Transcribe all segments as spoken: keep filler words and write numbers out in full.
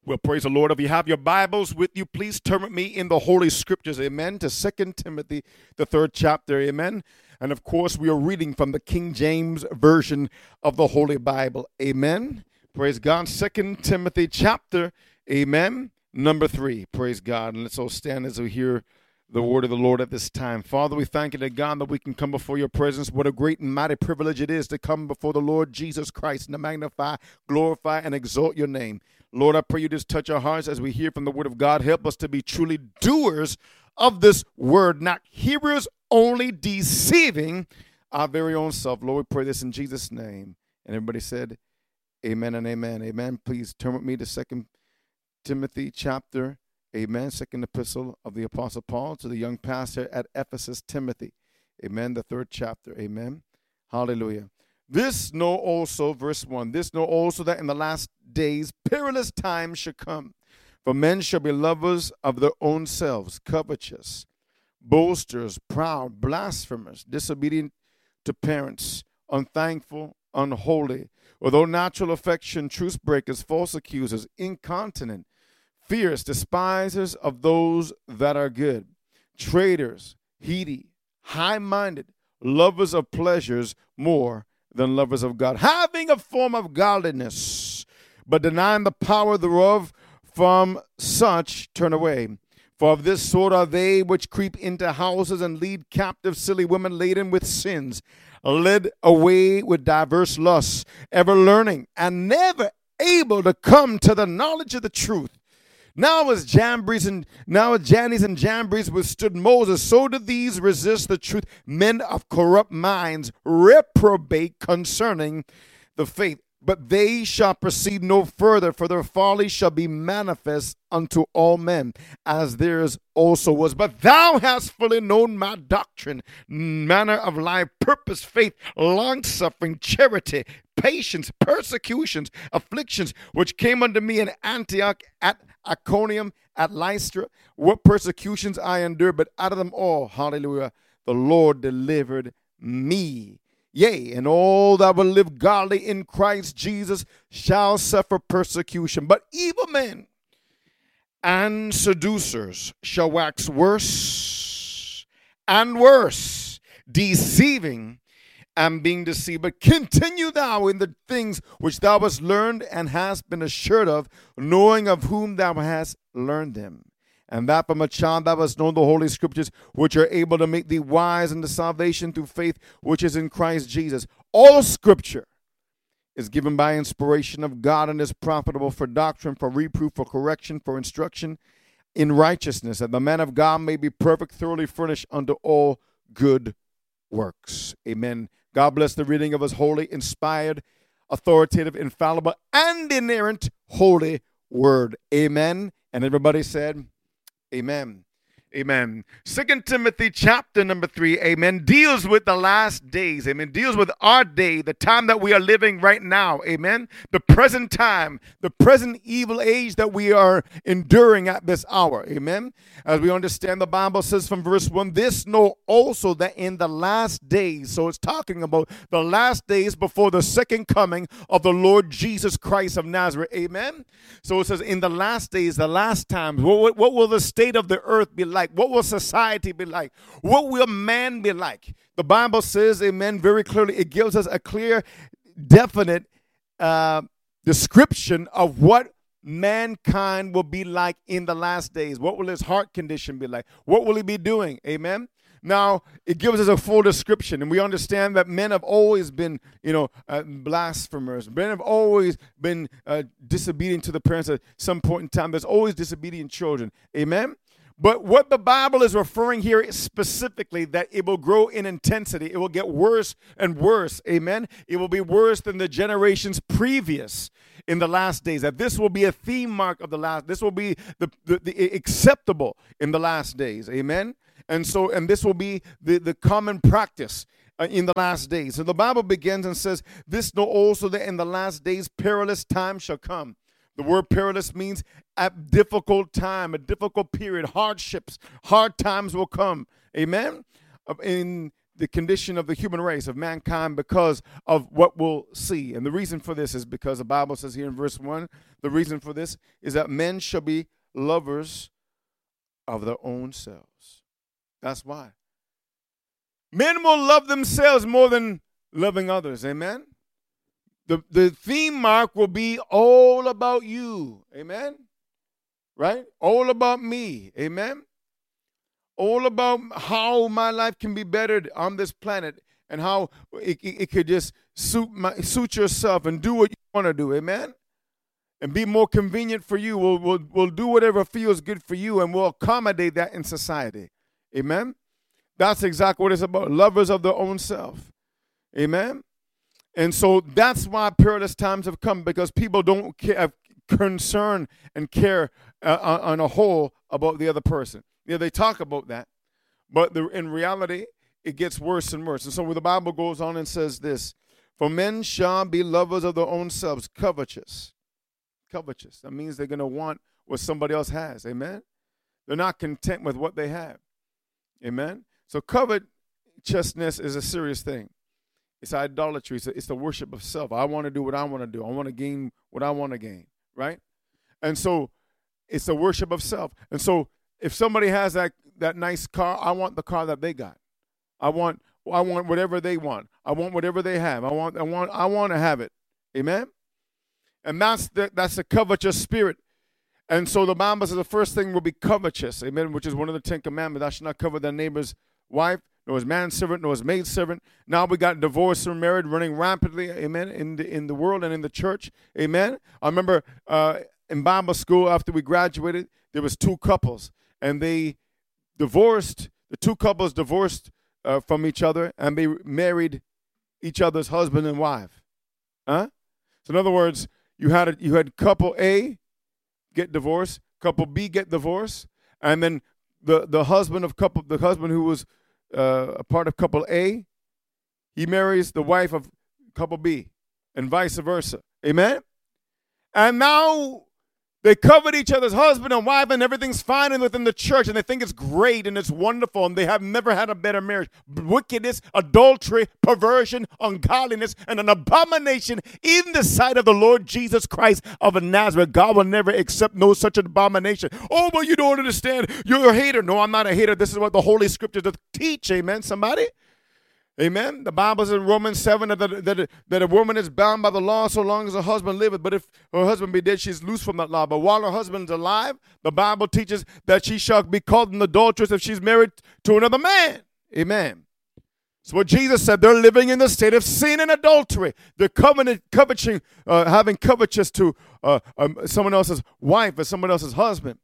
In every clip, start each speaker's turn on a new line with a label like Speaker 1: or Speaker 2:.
Speaker 1: Well, praise the Lord. If you have your Bibles with you, please turn with me in the Holy Scriptures, amen, to Second Timothy, the third chapter, amen. And, of course, we are reading from the King James Version of the Holy Bible, amen. Praise God. Second Timothy chapter, amen, number three. Praise God. And let's all stand as we hear the word of the Lord at this time. Father, we thank you to God that we can come before your presence. What a great and mighty privilege it is to come before the Lord Jesus Christ and to magnify, glorify, and exalt your name. Lord, I pray you just touch our hearts as we hear from the word of God. Help us to be truly doers of this word, not hearers only, deceiving our very own self. Lord, we pray this in Jesus' name. And everybody said, amen and amen. Amen. Please turn with me to Second Timothy chapter, amen, second epistle of the Apostle Paul to the young pastor at Ephesus, Timothy. Amen, the third chapter. Amen. Hallelujah. This know also, verse one, this know also that in the last days perilous times shall come. For men shall be lovers of their own selves, covetous, boasters, proud, blasphemers, disobedient to parents, unthankful, unholy, without natural affection, truce breakers, false accusers, incontinent, fierce, despisers of those that are good, traitors, heady, high-minded, lovers of pleasures more than lovers of God, having a form of godliness, but denying the power thereof. From such turn away. For of this sort are they which creep into houses and lead captive silly women laden with sins, led away with diverse lusts, ever learning, and never able to come to the knowledge of the truth. Now as Jambres and now as Jannes and Jambres withstood Moses, so did these resist the truth. Men of corrupt minds reprobate concerning the faith. But they shall proceed no further, for their folly shall be manifest unto all men, as theirs also was. But thou hast fully known my doctrine, manner of life, purpose, faith, longsuffering, charity, patience, persecutions, afflictions, which came unto me in Antioch, at Iconium, at Lystra, what persecutions I endured, but out of them all, hallelujah, the Lord delivered me. Yea, and all that will live godly in Christ Jesus shall suffer persecution. But evil men and seducers shall wax worse and worse, deceiving and being deceived. But continue thou in the things which thou hast learned and hast been assured of, knowing of whom thou hast learned them. And that from a child thou hast known the Holy Scriptures, which are able to make thee wise unto salvation through faith which is in Christ Jesus. All Scripture is given by inspiration of God and is profitable for doctrine, for reproof, for correction, for instruction in righteousness, that the man of God may be perfect, thoroughly furnished unto all good works. Amen. God bless the reading of his holy, inspired, authoritative, infallible, and inerrant holy word. Amen. And everybody said, amen. Amen. Second Timothy chapter number three, amen, deals with the last days, amen, deals with our day, the time that we are living right now, amen, the present time, the present evil age that we are enduring at this hour, amen. As we understand, the Bible says from verse one, this know also that in the last days, so it's talking about the last days before the second coming of the Lord Jesus Christ of Nazareth, amen. So it says in the last days, the last times, what, what will the state of the earth be like? What will society be like? What will man be like? The Bible says, amen, very clearly, it gives us a clear, definite uh, description of what mankind will be like in the last days. What will his heart condition be like? What will he be doing? Amen. Now, it gives us a full description, and we understand that men have always been, you know, uh, blasphemers. Men have always been uh, disobedient to the parents at some point in time. There's always disobedient children. Amen. But what the Bible is referring here is specifically that it will grow in intensity. It will get worse and worse. Amen. It will be worse than the generations previous in the last days. That this will be a theme mark of the last. This will be the, the, the acceptable in the last days. Amen. And so, and this will be the, the common practice uh, in the last days. So the Bible begins and says, this know also that in the last days perilous times shall come. The word perilous means a difficult time, a difficult period, hardships, hard times will come. Amen. In the condition of the human race, of mankind, because of what we'll see. And the reason for this is because the Bible says here in verse one, the reason for this is that men shall be lovers of their own selves. That's why. Men will love themselves more than loving others. Amen? The, the theme mark will be all about you. Amen? Right? All about me. Amen? All about how my life can be bettered on this planet and how it, it, it could just suit my, suit yourself and do what you want to do. Amen? And be more convenient for you. We'll, we'll, we'll do whatever feels good for you, and we'll accommodate that in society. Amen? That's exactly what it's about. Lovers of their own self. Amen? And so that's why perilous times have come, because people don't care, have concern and care uh, on, on a whole about the other person. Yeah, they talk about that, but the, in reality, it gets worse and worse. And so the Bible goes on and says this, for men shall be lovers of their own selves, covetous. Covetous. That means they're going to want what somebody else has. Amen? They're not content with what they have. Amen? So covetousness is a serious thing. It's idolatry. It's, a, it's the worship of self. I want to do what I want to do. I want to gain what I want to gain, right? And so it's the worship of self. And so if somebody has that, that nice car, I want the car that they got. I want I want whatever they want. I want whatever they have. I want I want I want to have it. Amen? And that's the, that's the covetous spirit. And so the Bible says the first thing will be covetous. Amen, which is one of the Ten Commandments. Thou shalt not covet thy neighbor's wife, nor his manservant, nor his maidservant. Now we got divorce and marriage running rampantly, amen, in the, in the world and in the church, amen. I remember uh, in Bible school after we graduated, there was two couples, and they divorced, the two couples divorced uh, from each other, and they married each other's husband and wife. Huh? So in other words, you had a, you had couple A get divorced, couple B get divorced, and then the, the husband of couple, the husband who was Uh, a part of couple A, he marries the wife of couple B, and vice versa. Amen? And now they covet each other's husband and wife, and everything's fine and within the church, and they think it's great and it's wonderful, and they have never had a better marriage. Wickedness, adultery, perversion, ungodliness, and an abomination in the sight of the Lord Jesus Christ of Nazareth. God will never accept no such abomination. Oh, but you don't understand. You're a hater. No, I'm not a hater. This is what the Holy Scriptures teach. Amen, somebody? Amen. The Bible says in Romans seven that, that, that a woman is bound by the law so long as her husband liveth. But if her husband be dead, she's loose from that law. But while her husband is alive, the Bible teaches that she shall be called an adulteress if she's married to another man. Amen. So what Jesus said, they're living in the state of sin and adultery. They're covenant, coveting, uh, having covetous to uh, um, someone else's wife or someone else's husband.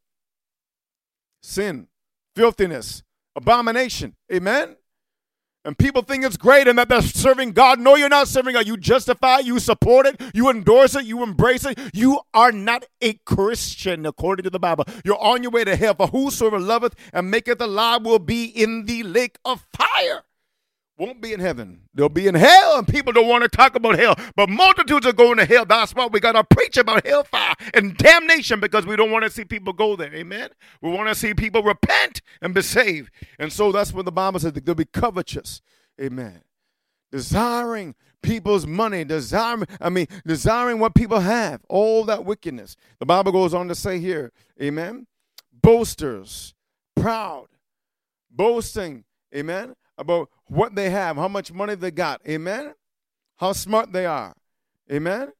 Speaker 1: Sin, filthiness, abomination. Amen. And people think it's great and that they're serving God. No, you're not serving God. You justify it, you support it, you endorse it, you embrace it. You are not a Christian according to the Bible. You're on your way to hell. For whosoever loveth and maketh a lie will be in the lake of fire. Won't be in heaven. They'll be in hell, and people don't want to talk about hell. But multitudes are going to hell. That's why we got to preach about hellfire and damnation, because we don't want to see people go there. Amen? We want to see people repent and be saved. And so that's what the Bible says. They'll be covetous. Amen. Desiring people's money. Desiring, I mean, desiring what people have. All that wickedness. The Bible goes on to say here, amen, boasters, proud, boasting, amen, about what they have, how much money they got, amen, how smart they are, amen.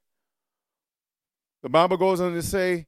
Speaker 1: The Bible goes on to say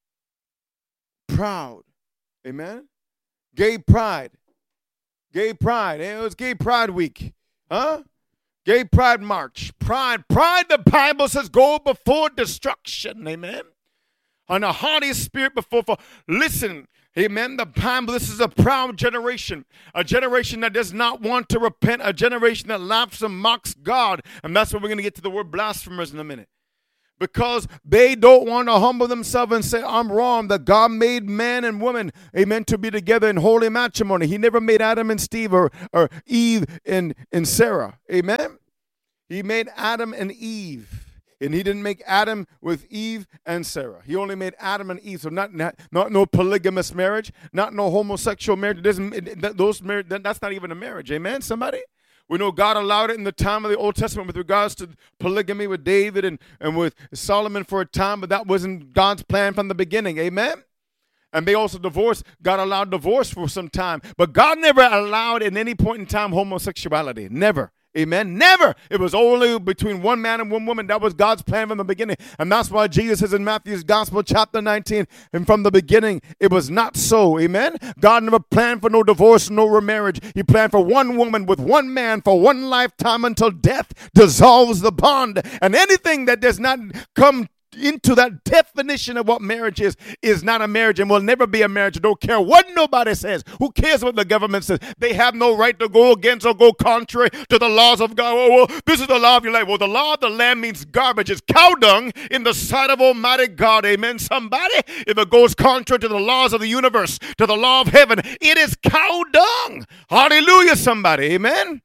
Speaker 1: proud, amen, gay pride, gay pride, it was gay pride week, huh, gay pride march, pride, pride, the Bible says go before destruction, amen, and a haughty spirit before, for, listen, amen. The Bible, this is a proud generation, a generation that does not want to repent, a generation that laughs and mocks God. And that's where we're going to get to the word blasphemers in a minute. Because they don't want to humble themselves and say, I'm wrong, that God made man and woman, amen, to be together in holy matrimony. He never made Adam and Steve or, or Eve and, and Sarah. Amen. He made Adam and Eve. And he didn't make Adam with Eve and Sarah. He only made Adam and Eve. So not not, not no polygamous marriage, not no homosexual marriage. It doesn't, it, those marriage, that, that's not even a marriage. Amen, somebody? We know God allowed it in the time of the Old Testament with regards to polygamy with David and, and with Solomon for a time, but that wasn't God's plan from the beginning. Amen? And they also divorced. God allowed divorce for some time. But God never allowed at any point in time homosexuality. Never. Amen. Never. It was only between one man and one woman. That was God's plan from the beginning. And that's why Jesus says in Matthew's Gospel, chapter nineteen, and from the beginning, it was not so. Amen. God never planned for no divorce, no remarriage. He planned for one woman with one man for one lifetime until death dissolves the bond. And anything that does not come into that definition of what marriage is, is not a marriage and will never be a marriage. Don't care what nobody says. Who cares what the government says? They have no right to go against or go contrary to the laws of God. Oh, well, this is the law of your life. Well, the law of the land means garbage. It's cow dung in the sight of Almighty God. Amen. Somebody, if it goes contrary to the laws of the universe, to the law of heaven, it is cow dung. Hallelujah, somebody. Amen.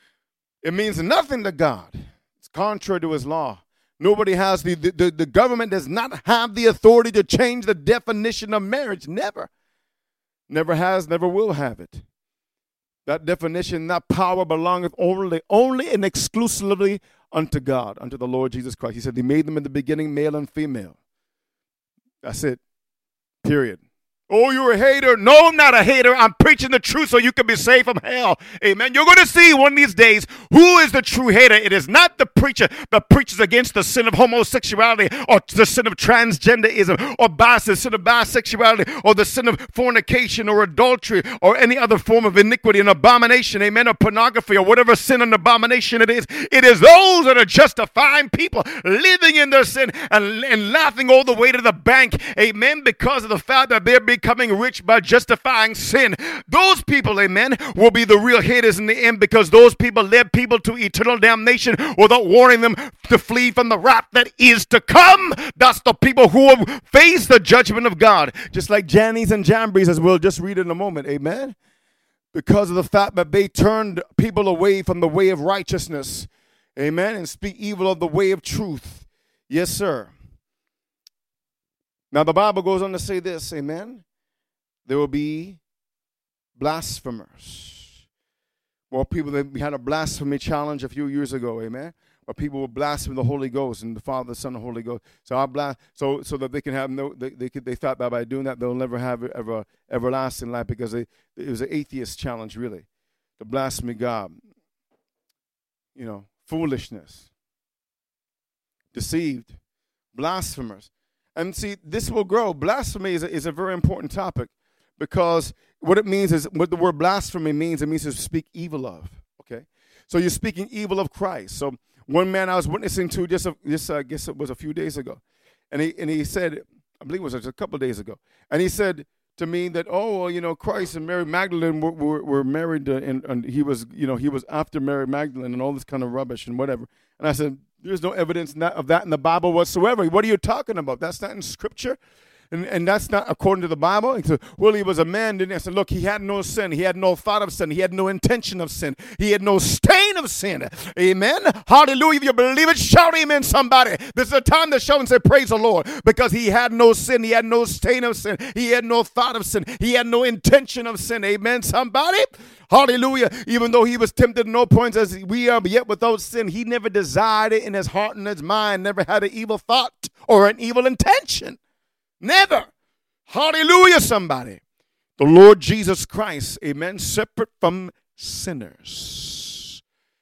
Speaker 1: It means nothing to God. It's contrary to his law. Nobody has the, the, the government does not have the authority to change the definition of marriage. Never. Never has, never will have it. That definition, that power belongeth only, only and exclusively unto God, unto the Lord Jesus Christ. He said he made them in the beginning, male and female. That's it. Period. Oh, you're a hater. No, I'm not a hater. I'm preaching the truth so you can be saved from hell. Amen. You're going to see one of these days who is the true hater. It is not the preacher that preaches against the sin of homosexuality or the sin of transgenderism or bis- the sin of bisexuality or the sin of fornication or adultery or any other form of iniquity and abomination. Amen. Or pornography or whatever sin and abomination it is. It is those that are justifying people living in their sin and, and laughing all the way to the bank. Amen. Because of the fact that they're being becoming rich by justifying sin. Those people, amen, will be the real haters in the end because those people led people to eternal damnation without warning them to flee from the wrath that is to come. That's the people who will face the judgment of God. Just like Jannies and Jambries, as we'll just read in a moment, amen, because of the fact that they turned people away from the way of righteousness, amen, and speak evil of the way of truth. Yes, sir. Now, the Bible goes on to say this, amen. There will be blasphemers. Well, people, we had a blasphemy challenge a few years ago, amen, where people will blaspheme the Holy Ghost and the Father, the Son, and the Holy Ghost. So I blast, so so that they can have no, they they, could, they thought that by doing that they'll never have ever everlasting life because they, it was an atheist challenge, really, to blaspheme God. You know, foolishness, deceived, blasphemers. And see, this will grow. Blasphemy is a, is a very important topic because what it means is, what the word blasphemy means, it means to speak evil of, okay? So you're speaking evil of Christ. So one man I was witnessing to just, a, just uh, I guess it was a few days ago, and he and he said, I believe it was just a couple of days ago, and he said to me that, oh, well, you know, Christ and Mary Magdalene were, were, were married, uh, and, and he was, you know, he was after Mary Magdalene and all this kind of rubbish and whatever. And I said, there's no evidence of that in the Bible whatsoever. What are you talking about? That's not in Scripture. And, and that's not according to the Bible. He said, well, he was a man. Didn't he? I said, look, he had no sin. He had no thought of sin. He had no intention of sin. He had no stain of sin. Amen. Hallelujah. If you believe it, shout amen, somebody. This is a time to shout and say, praise the Lord. Because he had no sin. He had no stain of sin. He had no thought of sin. He had no intention of sin. Amen, somebody. Hallelujah. Even though he was tempted at no points as we are, yet without sin, he never desired it in his heart and his mind, never had an evil thought or an evil intention. Never. Hallelujah, somebody. The Lord Jesus Christ, amen, separate from sinners.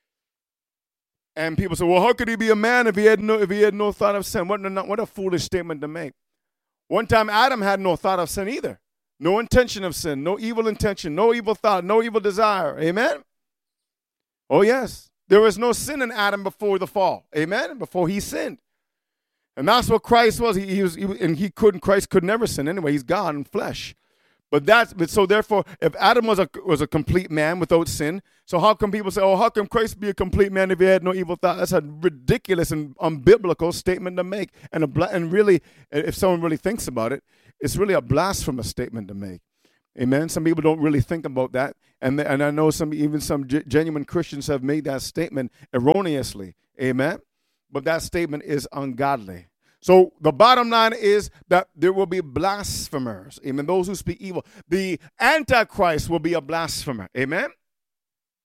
Speaker 1: And people say, well, how could he be a man if he had no if he had no thought of sin? What, what a foolish statement to make. One time Adam had no thought of sin either. No intention of sin, no evil intention, no evil thought, no evil desire. Amen? Oh, yes. There was no sin in Adam before the fall. Amen? Before he sinned. And that's what Christ was. He, he was, he, and he couldn't. Christ could never sin anyway. He's God in flesh. But that's but so therefore, if Adam was a was a complete man without sin, so how come people say, "Oh, how can Christ be a complete man if he had no evil thought?" That's a ridiculous and unbiblical statement to make. And a and really, if someone really thinks about it, it's really a blasphemous statement to make. Amen. Some people don't really think about that, and and I know some even some g- genuine Christians have made that statement erroneously. Amen. But that statement is ungodly. So the bottom line is that there will be blasphemers. Amen. Those who speak evil. The Antichrist will be a blasphemer. Amen.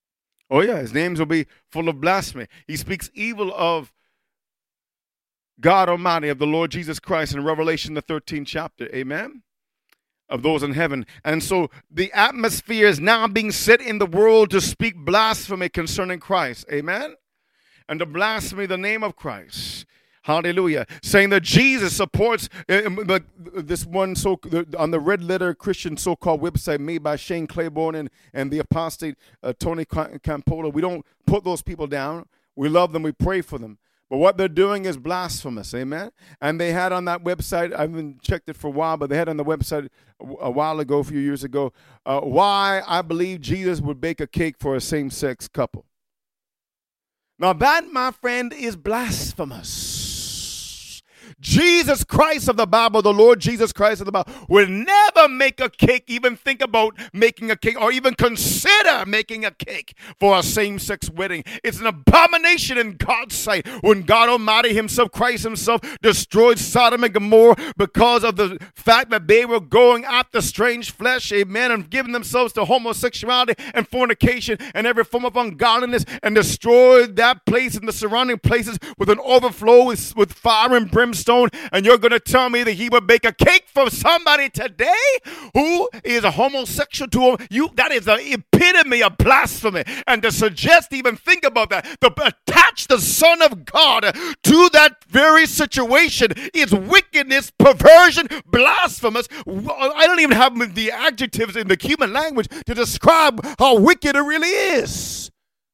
Speaker 1: Oh, yeah, his names will be full of blasphemy. He speaks evil of God Almighty, of the Lord Jesus Christ in Revelation, the thirteenth chapter. Amen? Of those in heaven. And so the atmosphere is now being set in the world to speak blasphemy concerning Christ. Amen? And to blaspheme the name of Christ. Hallelujah. Saying that Jesus supports uh, this one so on the red letter Christian so-called website made by Shane Claiborne and, and the apostate uh, Tony Campolo. We don't put those people down. We love them. We pray for them. But what they're doing is blasphemous. Amen. And they had on that website, I haven't checked it for a while, but they had on the website a while ago, a few years ago, uh, why I believe Jesus would bake a cake for a same-sex couple. Now that, my friend, is blasphemous. Jesus Christ of the Bible, the Lord Jesus Christ of the Bible, would never make a cake, even think about making a cake, or even consider making a cake for a same-sex wedding. It's an abomination in God's sight when God Almighty himself, Christ himself, destroyed Sodom and Gomorrah because of the fact that they were going after strange flesh, amen, and giving themselves to homosexuality and fornication and every form of ungodliness, and destroyed that place and the surrounding places with an overflow with, with fire and brimstone. And you're going to tell me that he would bake a cake for somebody today who is a homosexual to him? You, that is the epitome of blasphemy. And to suggest, even think about that, to attach the Son of God to that very situation is wickedness, perversion, blasphemous. I don't even have the adjectives in the human language to describe how wicked it really is.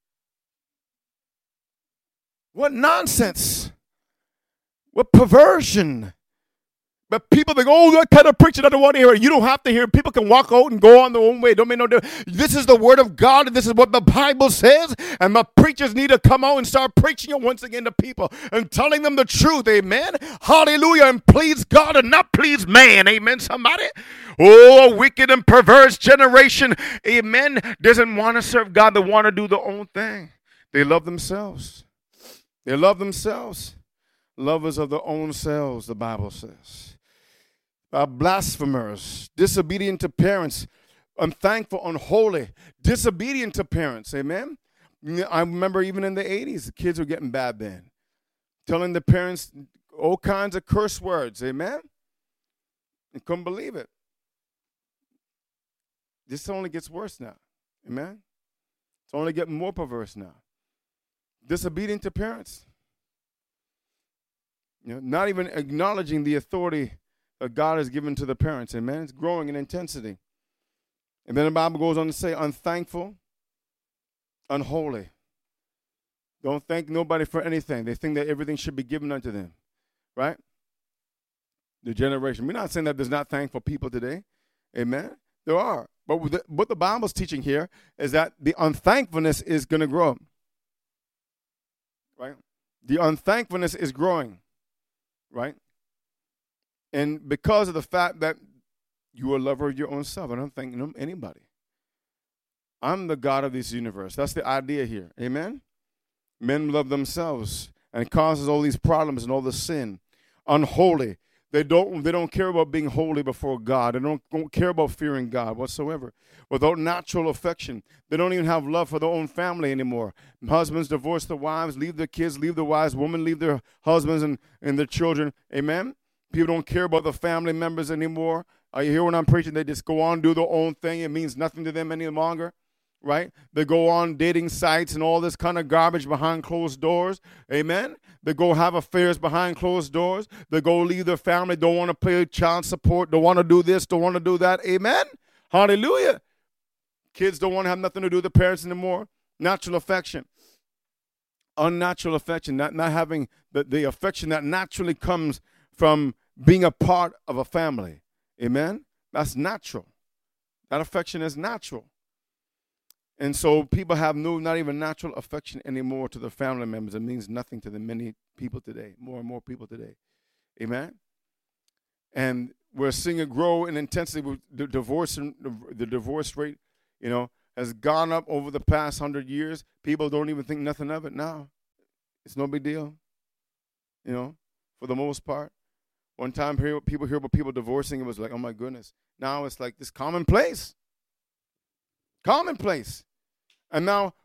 Speaker 1: What nonsense. What perversion. But people think, oh, that kind of preaching, I don't want to hear it. You don't have to hear it. People can walk out and go on their own way. Don't make no difference. This is the word of God, and this is what the Bible says. And the preachers need to come out and start preaching it once again to people and telling them the truth. Amen. Hallelujah. And please God and not please man. Amen, somebody. Oh, a wicked and perverse generation, amen, doesn't want to serve God. They want to do their own thing. They love themselves. They love themselves. Lovers of their own selves, the Bible says. Uh, blasphemers, disobedient to parents, unthankful, unholy, disobedient to parents, amen? I remember even in the eighties, the kids were getting bad then, telling the parents all kinds of curse words, amen? And couldn't believe it. This only gets worse now, amen? It's only getting more perverse now. Disobedient to parents. You know, not even acknowledging the authority that God has given to the parents. Amen. It's growing in intensity. And then the Bible goes on to say, unthankful, unholy. Don't thank nobody for anything. They think that everything should be given unto them. Right? The generation. We're not saying that there's not thankful people today. Amen. There are. But the, what the Bible's teaching here is that the unthankfulness is going to grow. Right? The unthankfulness is growing. Right? And because of the fact that you are a lover of your own self, I don't thank anybody. I'm the God of this universe. That's the idea here. Amen? Men love themselves, and it causes all these problems and all the sin. Unholy. They don't, they don't care about being holy before God. They don't, don't care about fearing God whatsoever. Without natural affection. They don't even have love for their own family anymore. Husbands divorce their wives, leave their kids, leave their wives. Women leave their husbands and, and their children. Amen? People don't care about the family members anymore. Uh, you hear when I'm preaching? They just go on, do their own thing. It means nothing to them any longer. Right? They go on dating sites and all this kind of garbage behind closed doors. Amen? They go have affairs behind closed doors. They go leave their family, don't want to pay child support, don't want to do this, don't want to do that. Amen? Hallelujah. Kids don't want to have nothing to do with their parents anymore. Natural affection. Unnatural affection, not, not having the, the affection that naturally comes from being a part of a family. Amen? That's natural. That affection is natural. And so people have no, not even natural affection anymore to their family members. It means nothing to the many people today, more and more people today. Amen? And we're seeing it grow in intensity with the divorce, the divorce rate, you know, has gone up over the past hundred years. People don't even think nothing of it now. It's no big deal, you know, for the most part. One time people hear about people divorcing, it was like, oh my goodness. Now it's like this commonplace. Commonplace. And now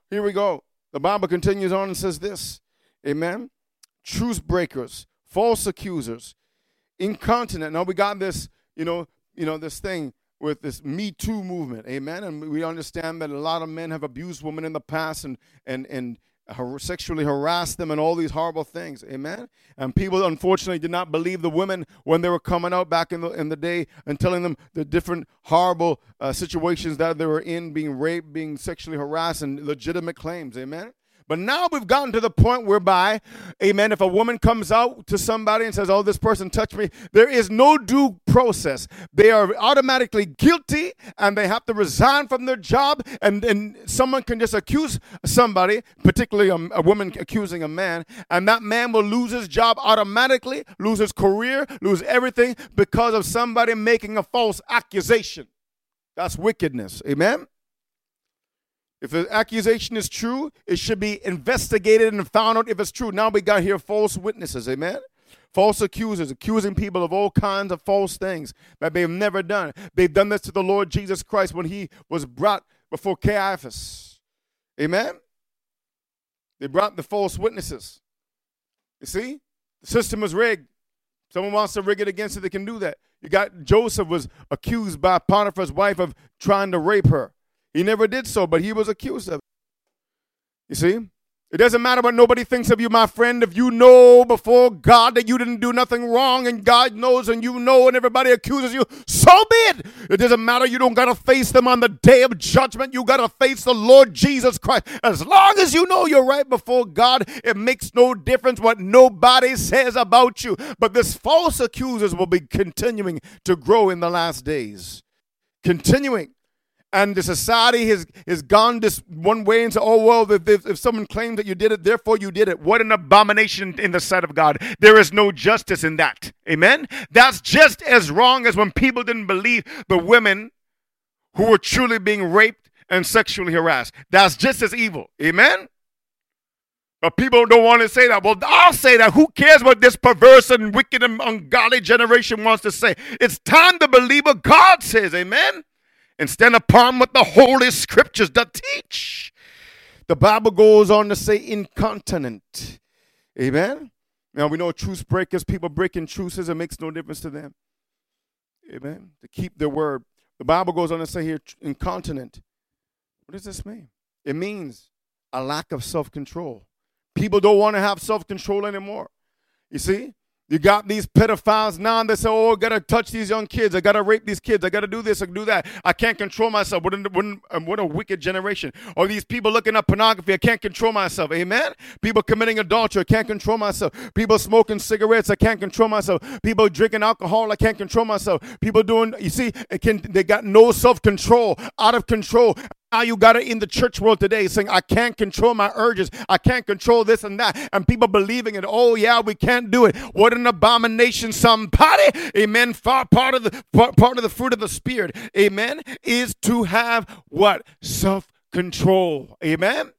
Speaker 1: Here we go. The Bible continues on and says this. Amen. Truce breakers, false accusers, incontinent. Now we got this, you know, you know, this thing with this Me Too movement. Amen. And we understand that a lot of men have abused women in the past and and and sexually harassed them and all these horrible things. Amen. And people unfortunately did not believe the women when they were coming out back in the in the day and telling them the different horrible uh, situations that they were in, being raped, being sexually harassed, and legitimate claims. Amen. But now we've gotten to the point whereby, amen, if a woman comes out to somebody and says, oh, this person touched me, there is no due process. They are automatically guilty and they have to resign from their job, and, and someone can just accuse somebody, particularly a, a woman accusing a man, and that man will lose his job automatically, lose his career, lose everything because of somebody making a false accusation. That's wickedness. Amen? If the accusation is true, it should be investigated and found out if it's true. Now we got here false witnesses, amen? False accusers, accusing people of all kinds of false things that they've never done. They've done this to the Lord Jesus Christ when he was brought before Caiaphas. Amen? They brought the false witnesses. You see? The system was rigged. Someone wants to rig it against it, they can do that. You got Joseph was accused by Potiphar's wife of trying to rape her. He never did so, but he was accused of it. You see? It doesn't matter what nobody thinks of you, my friend. If you know before God that you didn't do nothing wrong, and God knows and you know and everybody accuses you, so be it. It doesn't matter. You don't got to face them on the day of judgment. You got to face the Lord Jesus Christ. As long as you know you're right before God, it makes no difference what nobody says about you. But this false accusers will be continuing to grow in the last days. Continuing. And the society has, has gone this one way and said, oh, well, if, if, if someone claims that you did it, therefore you did it. What an abomination in the sight of God. There is no justice in that. Amen? That's just as wrong as when people didn't believe the women who were truly being raped and sexually harassed. That's just as evil. Amen? But people don't want to say that. Well, I'll say that. Who cares what this perverse and wicked and ungodly generation wants to say? It's time to believe what God says. Amen? And stand upon what the Holy Scriptures that teach. The Bible goes on to say incontinent. Amen? Now we know truce breakers, people breaking truces, it makes no difference to them. Amen? To keep their word. The Bible goes on to say here incontinent. What does this mean? It means a lack of self-control. People don't want to have self-control anymore. You see? You got these pedophiles now, and they say, oh, I got to touch these young kids. I got to rape these kids. I got to do this. I can do that. I can't control myself. What a, what, a, what a wicked generation. Or these people looking at pornography. I can't control myself. Amen? People committing adultery. I can't control myself. People smoking cigarettes. I can't control myself. People drinking alcohol. I can't control myself. People doing, you see, it can, they got no self-control, out of control. Now you got it in the church world today saying, I can't control my urges. I can't control this and that. And people believing it. Oh, yeah, we can't do it. What an abomination. Somebody, amen, far part of the part of the fruit of the Spirit, amen, is to have what? Self-control. Amen?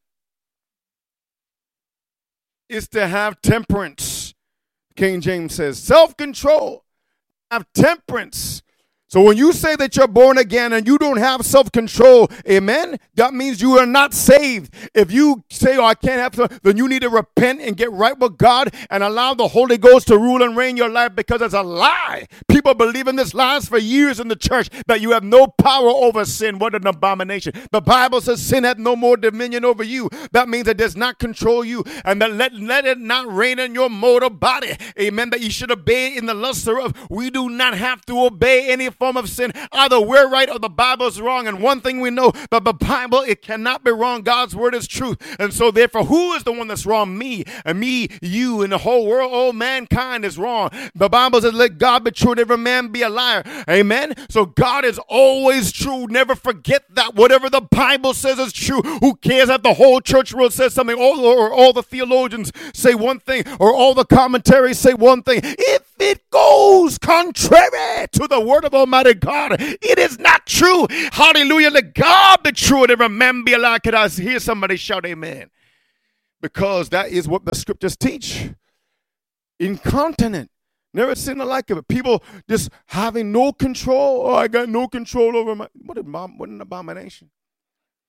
Speaker 1: Is to have temperance. King James says, self-control. Have temperance. So when you say that you're born again and you don't have self-control, amen, that means you are not saved. If you say, oh, I can't have self, then you need to repent and get right with God and allow the Holy Ghost to rule and reign your life, because it's a lie. People believe in this lies for years in the church that you have no power over sin. What an abomination. The Bible says sin hath no more dominion over you. That means it does not control you, and that let, let it not reign in your mortal body. Amen, that you should obey in the lust thereof. We do not have to obey any form of sin. Either we're right or the Bible is wrong. And one thing we know, that the Bible, it cannot be wrong. God's word is truth. And so therefore, who is the one that's wrong? Me, and me, you, and the whole world. All mankind is wrong. The Bible says, let God be true and every man be a liar. Amen. So God is always true. Never forget that. Whatever the Bible says is true. Who cares if the whole church world says something, or, or all the theologians say one thing, or all the commentaries say one thing? If it goes contrary to the word of Almighty God, it is not true. Hallelujah. Let God be true and every man be a liar. Could I hear somebody shout amen? Because that is what the scriptures teach. Incontinent. Never seen the like of it. People just having no control. Oh, I got no control over my, what, a, what an abomination.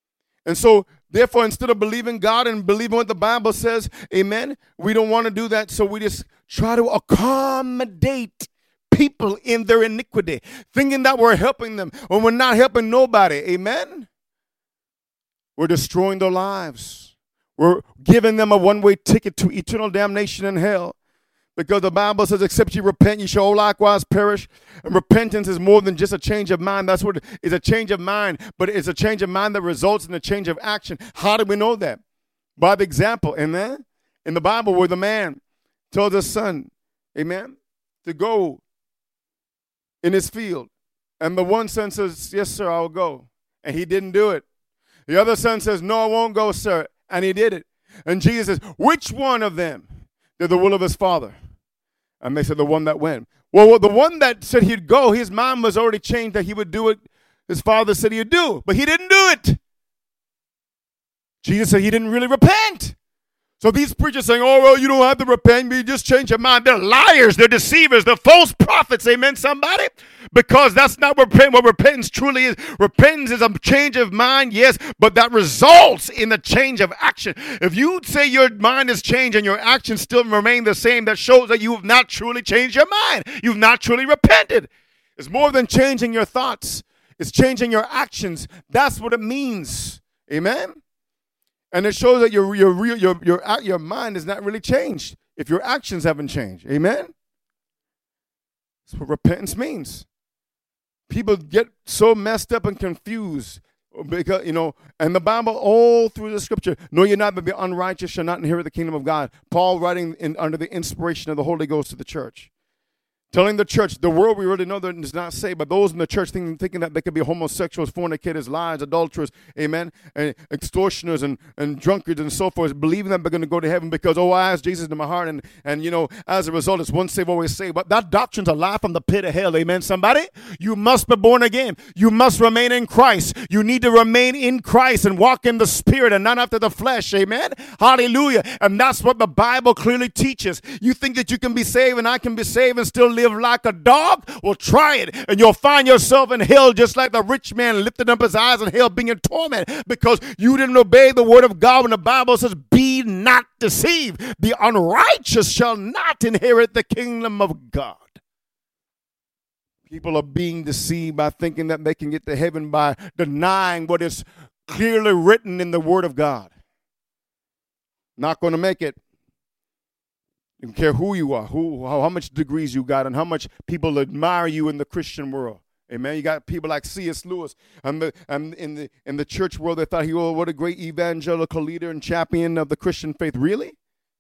Speaker 1: And so, therefore, instead of believing God and believing what the Bible says, amen, we don't want to do that. So we just try to accommodate people in their iniquity, thinking that we're helping them when we're not helping nobody. Amen? We're destroying their lives. We're giving them a one-way ticket to eternal damnation in hell. Because the Bible says, except you repent, you shall likewise perish. And repentance is more than just a change of mind. That's what it is, a change of mind. But it's a change of mind that results in a change of action. How do we know that? By the example, amen? In the Bible, where the man tells his son, amen, to go in his field. And the one son says, yes, sir, I will go. And he didn't do it. The other son says, no, I won't go, sir. And he did it. And Jesus says, which one of them did the will of his father? And they said, the one that went. Well, the one that said he'd go, his mind was already changed that he would do it. His father said he'd do, but he didn't do it. Jesus said he didn't really repent. So these preachers saying, oh, well, you don't have to repent. You just change your mind. They're liars. They're deceivers. They're false prophets. Amen, somebody? Because that's not what, repent, what repentance truly is. Repentance is a change of mind, yes, but that results in a change of action. If you say your mind is changed and your actions still remain the same, that shows that you have not truly changed your mind. You've not truly repented. It's more than changing your thoughts. It's changing your actions. That's what it means. Amen? And it shows that your your real your your your mind is not really changed if your actions haven't changed. Amen. That's what repentance means. People get so messed up and confused because, you know, and the Bible all through the scripture, no, you're not, but be unrighteous shall not inherit the kingdom of God. Paul writing in, under the inspiration of the Holy Ghost to the church. Telling the church, the world we really know that is not saved, but those in the church thinking, thinking that they could be homosexuals, fornicators, liars, adulterers, amen, and extortioners and, and drunkards and so forth, believing that they're going to go to heaven because, oh, I asked Jesus into my heart, and, and, you know, as a result, it's once saved, always saved. But that doctrine's a lie from the pit of hell, amen, somebody? You must be born again. You must remain in Christ. You need to remain in Christ and walk in the Spirit and not after the flesh, amen? Hallelujah. And that's what the Bible clearly teaches. You think that you can be saved and I can be saved and still live like a dog? Well, try it, and you'll find yourself in hell just like the rich man lifted up his eyes in hell being in torment because you didn't obey the word of God when the Bible says, be not deceived. The unrighteous shall not inherit the kingdom of God. People are being deceived by thinking that they can get to heaven by denying what is clearly written in the word of God. Not going to make it. You don't care who you are, who, how, how much degrees you got, and how much people admire you in the Christian world. Amen. You got people like C S Lewis, and the and in the in the church world, they thought he was, oh, what a great evangelical leader and champion of the Christian faith. Really?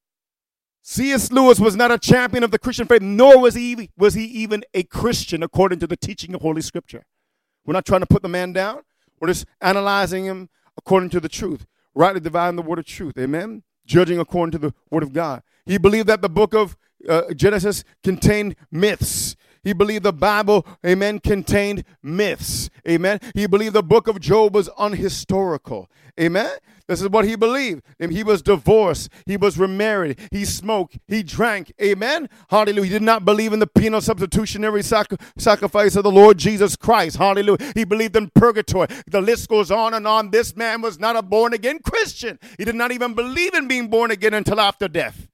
Speaker 1: C S Lewis was not a champion of the Christian faith, nor was he was he even a Christian according to the teaching of Holy Scripture. We're not trying to put the man down. We're just analyzing him according to the truth, rightly dividing the word of truth. Amen. Judging according to the word of God. He believed that the book of uh, Genesis contained myths. He believed the Bible, amen, contained myths. Amen. He believed the book of Job was unhistorical. Amen. This is what he believed. And he was divorced. He was remarried. He smoked. He drank. Amen. Hallelujah. He did not believe in the penal substitutionary sac- sacrifice of the Lord Jesus Christ. Hallelujah. He believed in purgatory. The list goes on and on. This man was not a born-again Christian. He did not even believe in being born again until after death.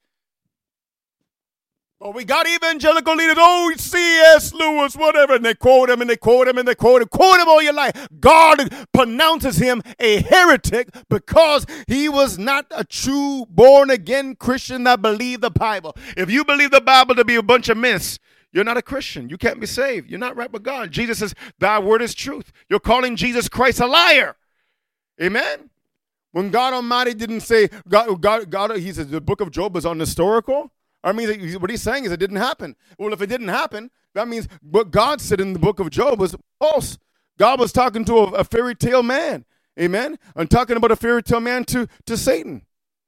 Speaker 1: Oh, we got evangelical leaders, oh, C S Lewis, whatever, and they quote him, and they quote him, and they quote him, quote him all your life. God pronounces him a heretic because he was not a true born-again Christian that believed the Bible. If you believe the Bible to be a bunch of myths, you're not a Christian. You can't be saved. You're not right with God. Jesus says, thy word is truth. You're calling Jesus Christ a liar. Amen? When God Almighty didn't say, God, God, God he says the book of Job is unhistorical, I mean, what he's saying is it didn't happen. Well, if it didn't happen, that means what God said in the book of Job was false. God was talking to a, a fairy tale man. Amen? I'm talking about a fairy tale man to, to Satan.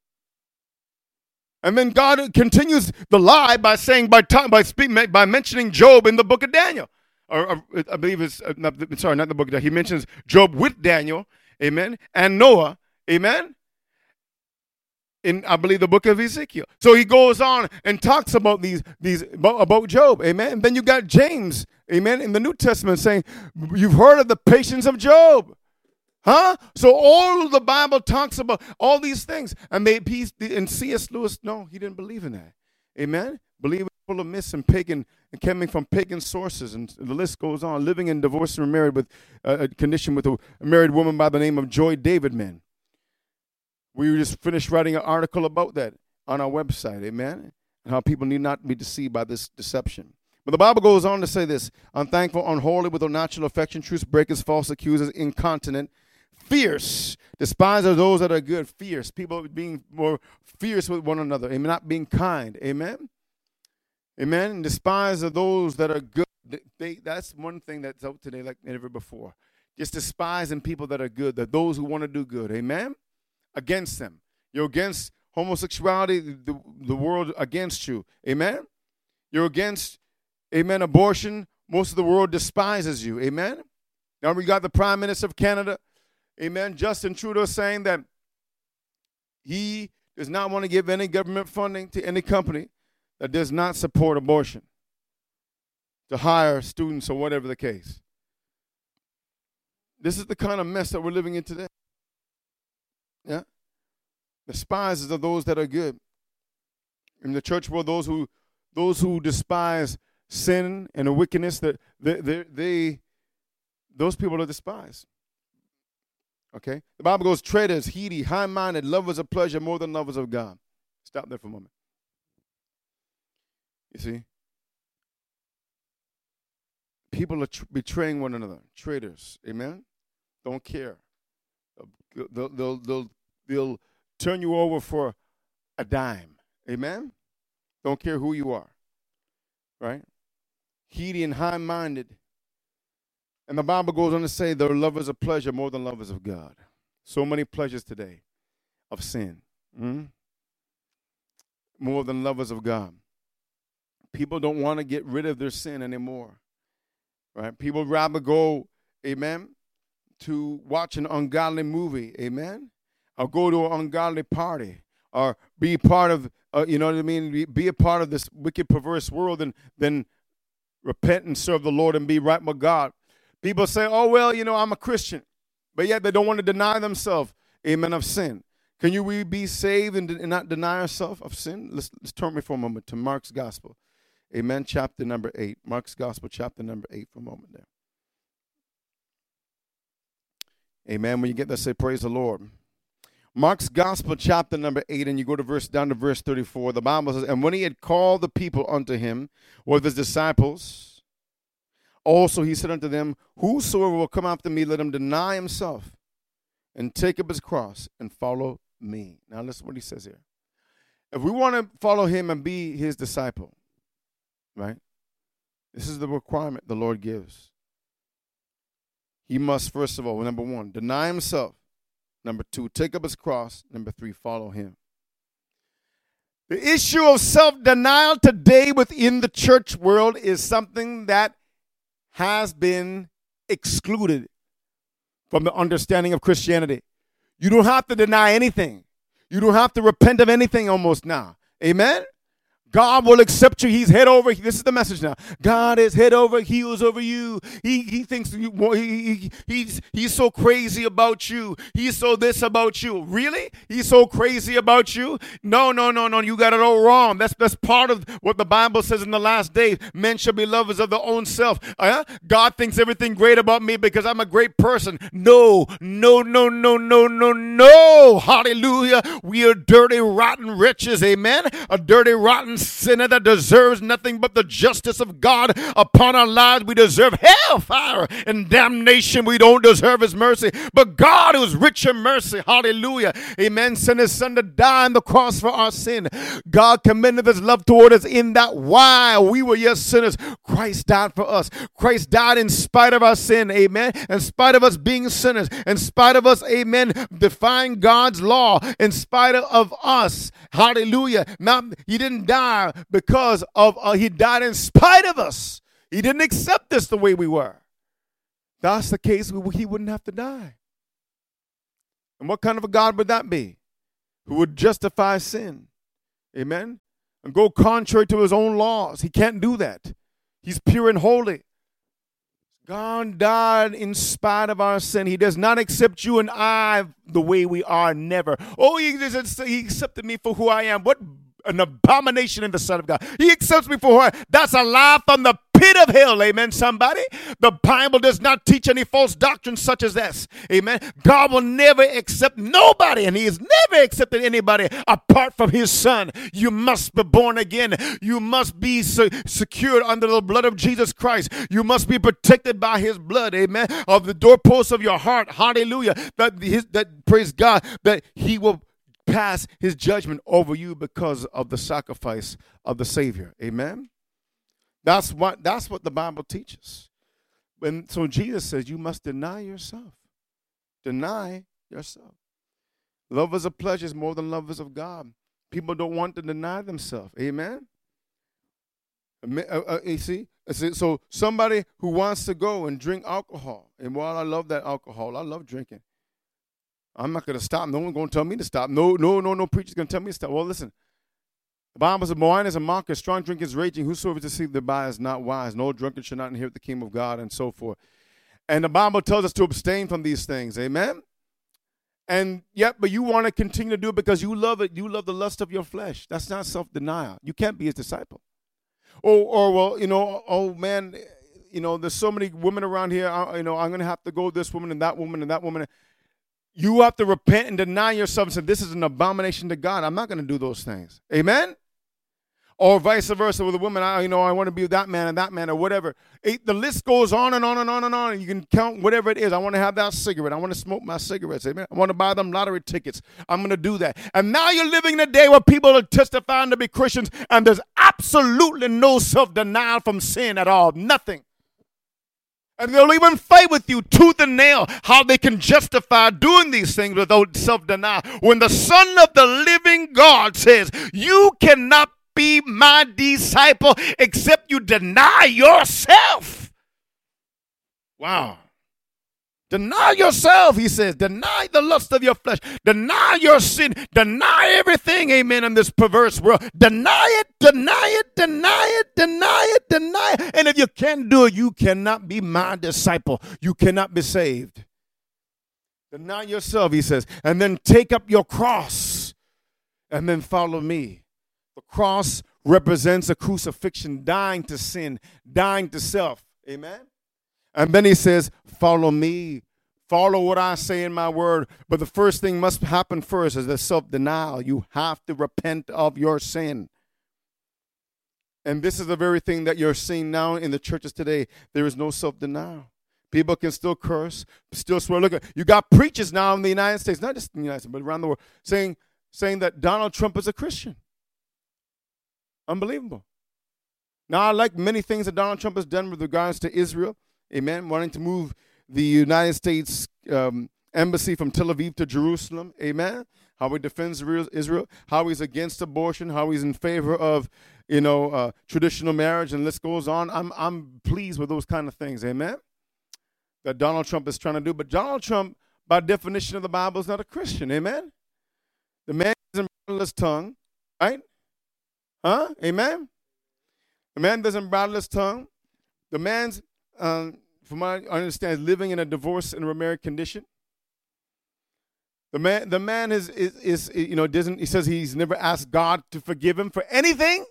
Speaker 1: And then God continues the lie by saying, by talk, by speak, by mentioning Job in the book of Daniel. Or, or I believe it's, uh, not, sorry, not the book of Daniel. He mentions Job with Daniel. Amen? And Noah. Amen? In, I believe, the book of Ezekiel. So he goes on and talks about these, these about, about Job, amen. And then you got James, amen, in the New Testament saying, you've heard of the patience of Job. Huh? So all the Bible talks about all these things. And they and C S. Lewis, no, he didn't believe in that. Amen? Believe it full of myths and pagan and coming from pagan sources, and the list goes on. Living in divorce and married with uh, a condition with a married woman by the name of Joy Davidman. We just finished writing an article about that on our website, amen? And how people need not be deceived by this deception. But the Bible goes on to say this: unthankful, unholy, with unnatural affection, truce breakers, false accusers, incontinent, fierce, despised are those that are good, fierce. People being more fierce with one another, amen, not being kind, amen? Amen. And despise are those that are good. They, that's one thing that's out today like never before. Just despising people that are good, that those who want to do good. Amen. Against them. You're against homosexuality, the, the world against you. Amen. You're against, amen, abortion. Most of the world despises you. Amen. Now we got the Prime Minister of Canada, amen, Justin Trudeau, saying that he does not want to give any government funding to any company that does not support abortion, to hire students or whatever the case. This is the kind of mess that we're living in today. Yeah? The spies are those that are good. In the church world, those who those who despise sin and the wickedness, that they, they, they those people are despised. Okay? The Bible goes, traitors, heedy, high-minded, lovers of pleasure more than lovers of God. Stop there for a moment. You see, people are tr- betraying one another, traitors, amen? Don't care. They'll, they'll, they'll, they'll turn you over for a dime, amen? Don't care who you are, right? Heedy and high-minded. And the Bible goes on to say they're lovers of pleasure more than lovers of God. So many pleasures today of sin, mm? more than lovers of God. People don't want to get rid of their sin anymore, right? People rather go, amen, to watch an ungodly movie, amen, or go to an ungodly party, or be part of, uh, you know what I mean, be, be a part of this wicked, perverse world, than, than repent and serve the Lord and be right with God. People say, oh, well, you know, I'm a Christian, but yet they don't want to deny themselves, amen, of sin. Can you we be saved and, and not deny ourselves of sin? Let's, let's turn me for a moment to Mark's Gospel. Amen. Chapter number eight. Mark's Gospel, chapter number eight for a moment there. Amen. When you get there, say, praise the Lord. Mark's Gospel, chapter number eight, and you go to verse down to verse thirty-four. The Bible says, and when he had called the people unto him with his disciples, also he said unto them, whosoever will come after me, let him deny himself and take up his cross and follow me. Now listen what he says here. If we want to follow him and be his disciple, right? This is the requirement the Lord gives. He must, first of all, number one, deny himself. Number two, take up his cross. Number three, follow him. The issue of self-denial today within the church world is something that has been excluded from the understanding of Christianity. You don't have to deny anything. You don't have to repent of anything almost now. Amen? God will accept you. He's head over. This is the message now. God is head over heels over you. He he thinks you, he, he, he's he's so crazy about you. He's so this about you. Really? He's so crazy about you? No, no, no, no. You got it all wrong. That's that's part of what the Bible says in the last days. Men shall be lovers of their own self. Uh, God thinks everything great about me because I'm a great person. No, no, no, no, no, no, no. Hallelujah. We are dirty, rotten wretches. Amen. A dirty, rotten sinner that deserves nothing but the justice of God upon our lives. We deserve hellfire and damnation. We don't deserve his mercy. But God, who is rich in mercy, hallelujah, amen, sent his son to die on the cross for our sin. God commended his love toward us in that while we were yet sinners, Christ died for us. Christ died in spite of our sin, amen, in spite of us being sinners, in spite of us, amen, defying God's law, in spite of us, hallelujah. Not, he didn't die because of, uh, he died in spite of us. He didn't accept us the way we were. That's the case, he wouldn't have to die. And what kind of a God would that be? Who would justify sin, amen, and go contrary to his own laws? He can't do that. He's pure and holy. God died in spite of our sin. He does not accept you and I the way we are, never. Oh, he, he accepted me for who I am. What an abomination in the sight of God. He accepts me for who I am. That's a lie from the pit of hell. Amen, somebody. The Bible does not teach any false doctrine such as this. Amen. God will never accept nobody, and he has never accepted anybody apart from his son. You must be born again. You must be se- secured under the blood of Jesus Christ. You must be protected by his blood. Amen. Of the doorposts of your heart. Hallelujah. That, his, that praise God, that he will pass his judgment over you because of the sacrifice of the Savior. Amen. That's what that's what the Bible teaches. And so Jesus says you must deny yourself. Deny yourself. Love is a pleasure is more than love is of God. People don't want to deny themselves. Amen. Uh, uh, you see, so somebody who wants to go and drink alcohol, and while I love that alcohol, I love drinking. I'm not going to stop. No one's going to tell me to stop. No, no, no, no preacher's going to tell me to stop. Well, listen. The Bible says, wine is a mocker, strong drink is raging. Whosoever is deceived thereby is not wise. No drunkard shall not inherit the kingdom of God, and so forth. And the Bible tells us to abstain from these things. Amen? And yet, but you want to continue to do it because you love it. You love the lust of your flesh. That's not self-denial. You can't be his disciple. Or, or well, you know, oh, man, you know, there's so many women around here. I, you know, I'm going to have to go this woman and that woman and that woman. You have to repent and deny yourself and say, this is an abomination to God. I'm not going to do those things. Amen? Or vice versa with a woman, I, you know, I want to be that man and that man or whatever. It, the list goes on and on and on and on. You can count whatever it is. I want to have that cigarette. I want to smoke my cigarettes. Amen? I want to buy them lottery tickets. I'm going to do that. And now you're living in a day where people are testifying to be Christians and there's absolutely no self-denial from sin at all. Nothing. And they'll even fight with you tooth and nail how they can justify doing these things without self-denial. When the Son of the living God says, you cannot be my disciple except you deny yourself. Wow. Deny yourself, he says. Deny the lust of your flesh. Deny your sin. Deny everything, amen, in this perverse world. Deny it, deny it, deny it, deny it, deny it. And if you can't do it, you cannot be my disciple. You cannot be saved. Deny yourself, he says. And then take up your cross and then follow me. The cross represents a crucifixion, dying to sin, dying to self. Amen? And then he says, follow me. Follow what I say in my word. But the first thing must happen first is the self-denial. You have to repent of your sin. And this is the very thing that you're seeing now in the churches today. There is no self-denial. People can still curse, still swear. Look, you got preachers now in the United States, not just in the United States, but around the world, saying, saying that Donald Trump is a Christian. Unbelievable. Now, I like many things that Donald Trump has done with regards to Israel. Amen. Wanting to move the United States um, embassy from Tel Aviv to Jerusalem. Amen. How he defends Israel. How he's against abortion. How he's in favor of, you know, uh, traditional marriage. And list goes on. I'm I'm pleased with those kind of things. Amen. That Donald Trump is trying to do. But Donald Trump, by definition of the Bible, is not a Christian. Amen. The man doesn't bridle his tongue. Right? Huh? Amen. The man doesn't bridle his tongue. The man's Um, from what I understand, living in a divorce and remarried condition. The man, the man is, is, is, you know, doesn't. He says he's never asked God to forgive him for anything.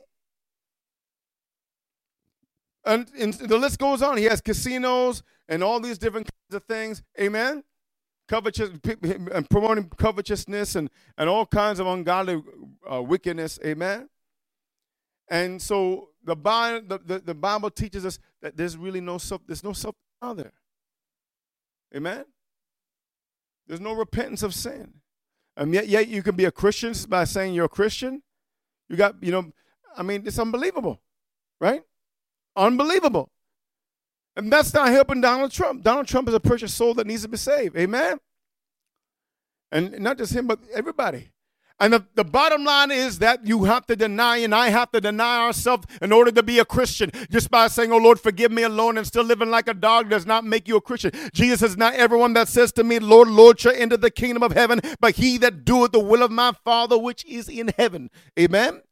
Speaker 1: And, and the list goes on. He has casinos and all these different kinds of things. Amen. Covetous, and promoting covetousness and, and all kinds of ungodly uh, wickedness. Amen. And so the Bible, the, the, the Bible teaches us that there's really no self, there's no self there. Amen? There's no repentance of sin. And yet, yet you can be a Christian by saying you're a Christian. You got, you know, I mean, it's unbelievable, right? Unbelievable. And that's not helping Donald Trump. Donald Trump is a precious soul that needs to be saved. Amen? And not just him, but everybody. And the, the bottom line is that you have to deny, and I have to deny ourselves in order to be a Christian. Just by saying, oh, Lord, forgive me alone, and still living like a dog does not make you a Christian. Jesus says, not everyone that says to me, Lord, Lord, shall enter the kingdom of heaven, but he that doeth the will of my Father which is in heaven. Amen?